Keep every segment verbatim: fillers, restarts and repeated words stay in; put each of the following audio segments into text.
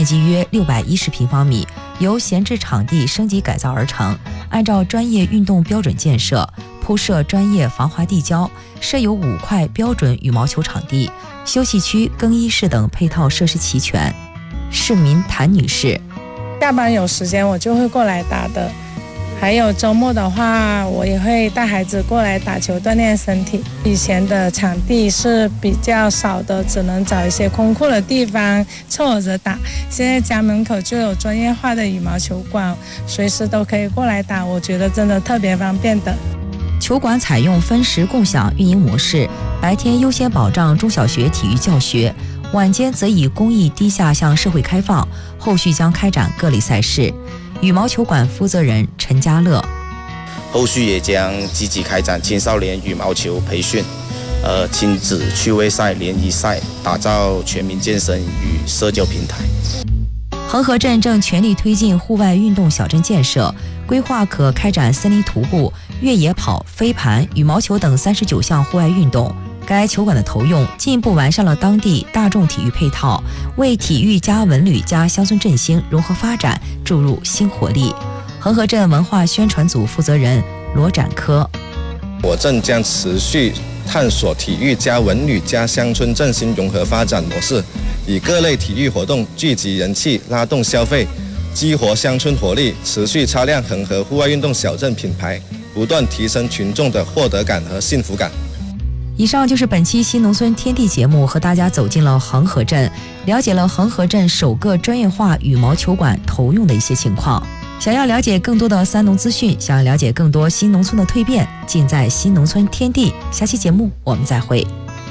面积约六百一十平方米，由闲置场地升级改造而成，按照专业运动标准建设，铺设专业防滑地胶，设有五块标准羽毛球场地、休息区、更衣室等配套设施齐全。市民谭女士： 下班有时间我就会过来打的，还有周末的话我也会带孩子过来打球锻炼身体。以前的场地是比较少的，只能找一些空阔的地方凑合着打，现在家门口就有专业化的羽毛球馆，随时都可以过来打，我觉得真的特别方便的。 球馆采用分时共享运营模式，白天优先保障中小学体育教学，晚间则以公益低下向社会开放，后续将开展各类赛事。羽毛球馆负责人陈家乐： 后续也将积极开展青少年羽毛球培训、呃亲子趣味赛、联谊赛，打造全民健身与社交平台。 恒河镇正全力推进户外运动小镇建设，规划可开展森林徒步、越野跑、飞盘、羽毛球等三十九项户外运动。该球馆的投用进一步完善了当地大众体育配套，为体育加文旅加乡村振兴融合发展注入新活力。恒河镇文化宣传组负责人罗展科： 我镇将持续探索体育加文旅加乡村振兴融合发展模式，以各类体育活动聚集人气，拉动消费，激活乡村活力，持续擦亮恒河户外运动小镇品牌，不断提升群众的获得感和幸福感。 以上就是本期新农村天地节目，和大家走进了恒河镇，了解了恒河镇首个专业化羽毛球馆投用的一些情况。想要了解更多的三农资讯，想要了解更多新农村的蜕变，尽在新农村天地。下期节目我们再会。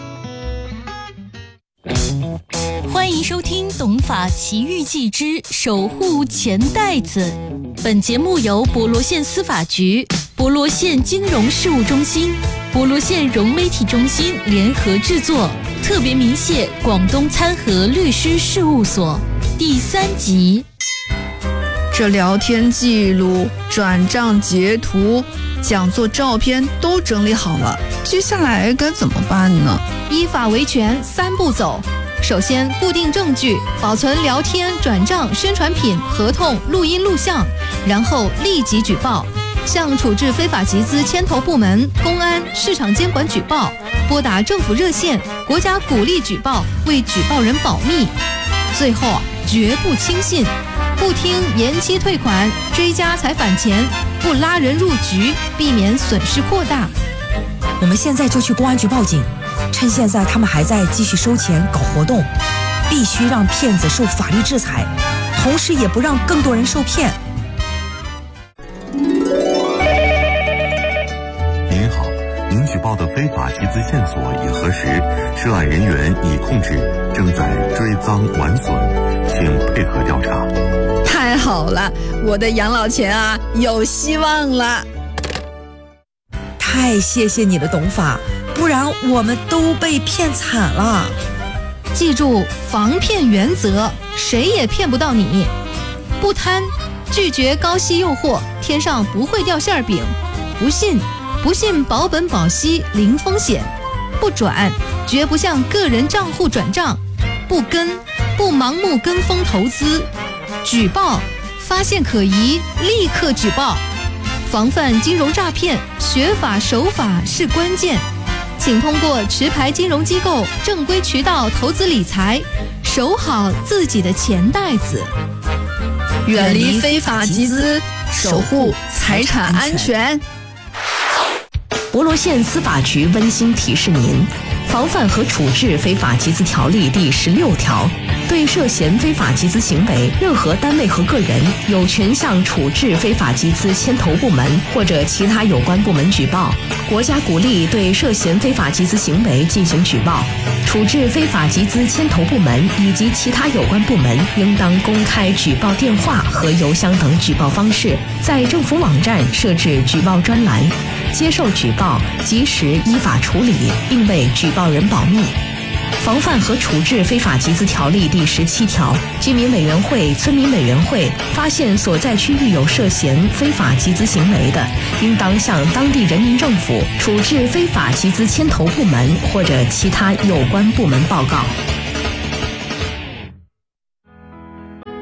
欢迎收听《董法奇遇记之守护钱袋子》。本节目由博罗县司法局、博罗县金融事务中心、博罗县融媒体中心联合制作，特别鸣谢广东参和律师事务所。第三集。 这聊天记录、转账截图、讲座照片都整理好了，接下来该怎么办呢？ 依法维权三步走。首先，固定证据，保存聊天、转账、宣传品、合同、录音录像，然后立即举报，向处置非法集资牵头部门、公安、市场监管举报，拨打政府热线，国家鼓励举报，为举报人保密。最后，绝不轻信，不听延期退款、追加才返钱，不拉人入局，避免损失扩大。 我们现在就去公安局报警，趁现在他们还在继续收钱搞活动，必须让骗子受法律制裁，同时也不让更多人受骗。 您好，您举报的非法集资线索已核实，涉案人员已控制，正在追赃完损，请配合调查。 太好了，我的养老钱啊，有希望了。 太谢谢你的董法，不然我们都被骗惨了。 记住防骗原则，谁也骗不到你。不贪，拒绝高息诱惑，天上不会掉馅饼。不信，不信保本保息零风险。不转，绝不向个人账户转账。不跟，不盲目跟风投资。举报，发现可疑立刻举报。防范金融诈骗，学法守法是关键。请通过持牌金融机构正规渠道投资理财，守好自己的钱袋子， 远离非法集资，守护财产安全。 博罗县司法局温馨提示您：防范和处置非法集资条例第十六条，对涉嫌非法集资行为，任何单位和个人有权向处置非法集资牵头部门或者其他有关部门举报。国家鼓励对涉嫌非法集资行为进行举报。处置非法集资牵头部门以及其他有关部门应当公开举报电话和邮箱等举报方式，在政府网站设置举报专栏，接受举报，及时依法处理，并为举报人保密。防范和处置非法集资条例第十七条，居民委员会、村民委员会发现所在区域有涉嫌非法集资行为的，应当向当地人民政府、处置非法集资牵头部门或者其他有关部门报告。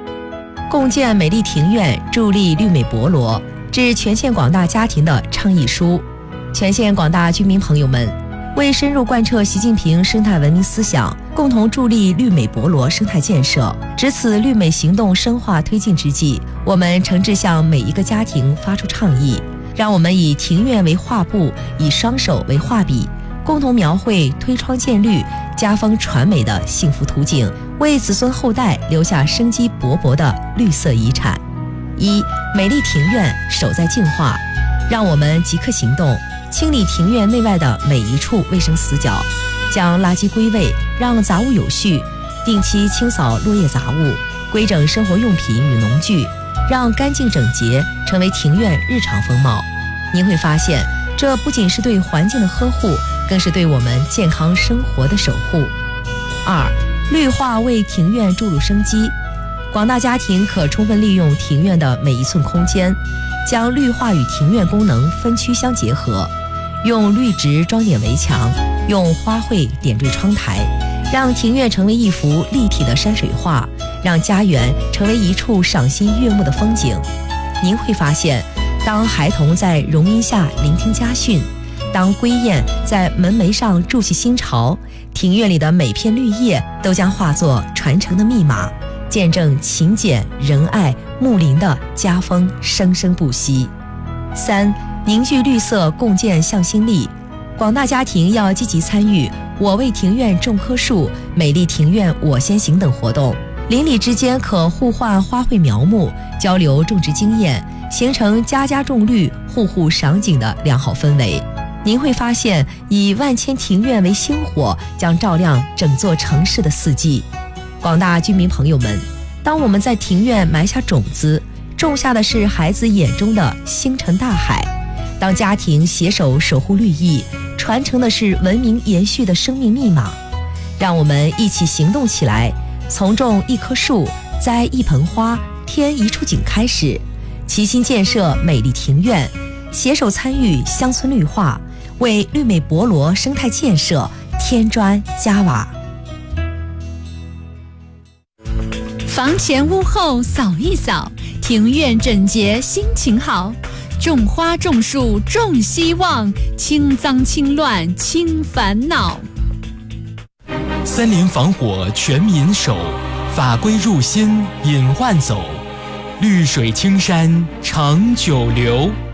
共建美丽庭院，助力绿美博罗，致全县广大家庭的倡议书。全县广大居民朋友们，为深入贯彻习近平生态文明思想，共同助力绿美博罗生态建设，值此绿美行动深化推进之际，我们诚挚向每一个家庭发出倡议，让我们以庭院为画布，以双手为画笔，共同描绘推窗见绿、家风传美的幸福图景，为子孙后代留下生机勃勃的绿色遗产。一、美丽庭院守在净化，让我们即刻行动，清理庭院内外的每一处卫生死角，将垃圾归位，让杂物有序，定期清扫落叶杂物，规整生活用品与农具，让干净整洁成为庭院日常风貌。您会发现，这不仅是对环境的呵护，更是对我们健康生活的守护。二、绿化为庭院注入生机，广大家庭可充分利用庭院的每一寸空间，将绿化与庭院功能分区相结合，用绿植装点围墙，用花卉点缀窗台，让庭院成为一幅立体的山水画，让家园成为一处赏心悦目的风景。您会发现，当孩童在榕荫下聆听家训，当归雁在门楣上筑起新巢，庭院里的每片绿叶都将化作传承的密码，见证勤俭仁爱睦邻的家风生生不息。三、凝聚绿色，共建向心力，广大家庭要积极参与我为庭院种棵树、美丽庭院我先行等活动，邻里之间可互换花卉苗木，交流种植经验，形成家家种绿、户户赏景的良好氛围。您会发现，以万千庭院为星火，将照亮整座城市的四季。广大居民朋友们，当我们在庭院埋下种子，种下的是孩子眼中的星辰大海；当家庭携手守护绿意，传承的是文明延续的生命密码。让我们一起行动起来，从种一棵树、栽一盆花、添一处景开始，齐心建设美丽庭院，携手参与乡村绿化，为绿美博罗生态建设添砖加瓦。 房前屋后扫一扫，庭院整洁心情好。种花种树种希望，清脏清乱清烦恼。 森林防火全民守，法规入心隐患走，绿水青山长久留。